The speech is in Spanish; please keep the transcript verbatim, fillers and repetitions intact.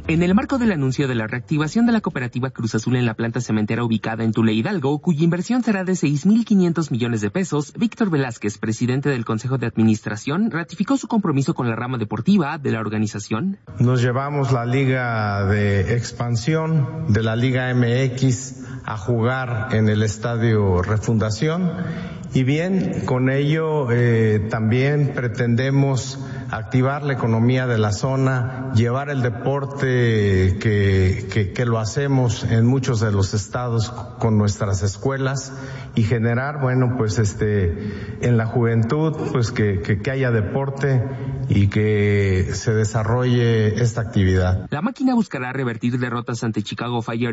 En el marco del anuncio de la reactivación de la cooperativa Cruz Azul en la planta cementera ubicada en Tula Hidalgo, cuya inversión será de seis mil quinientos millones de pesos, Víctor Velázquez, presidente del Consejo de Administración, ratificó su compromiso con la rama deportiva de la organización. Nos llevamos la Liga de Expansión de la Liga M X a jugar en el Estadio Refundación y bien, con ello eh, también pretendemos activar la economía de la zona, llevar el deporte que, que, que lo hacemos en muchos de los estados con nuestras escuelas y generar, bueno, pues este, en la juventud, pues que, que, que haya deporte y que se desarrolle esta actividad. La máquina buscará revertir derrotas ante Chicago Fire